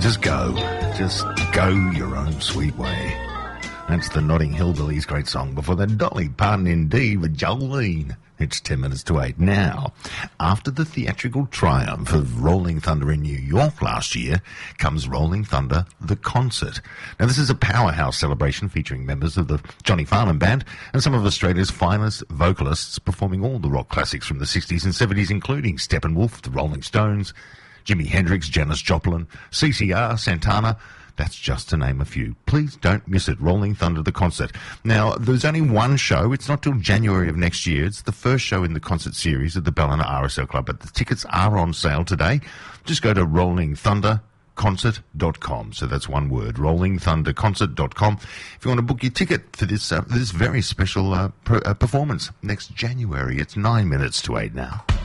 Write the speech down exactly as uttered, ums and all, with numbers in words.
Just go. Just go your own sweet way. That's the Notting Hillbillies' great song. Before that, Dolly Parton indeed with Jolene. It's ten minutes to eight. Now, after the theatrical triumph of Rolling Thunder in New York last year, comes Rolling Thunder, the concert. Now, this is a powerhouse celebration featuring members of the Johnny Farnham Band and some of Australia's finest vocalists performing all the rock classics from the sixties and seventies, including Steppenwolf, the Rolling Stones, Jimi Hendrix, Janis Joplin, C C R, Santana. That's just to name a few. Please don't miss it. Rolling Thunder, the concert. Now, there's only one show. It's not till January of next year. It's the first show in the concert series at the Ballina R S L Club. But the tickets are on sale today. Just go to rolling thunder concert dot com. So that's one word, rolling thunder concert dot com. If you want to book your ticket for this uh, this very special uh, per, uh, performance next January, it's nine minutes to eight now.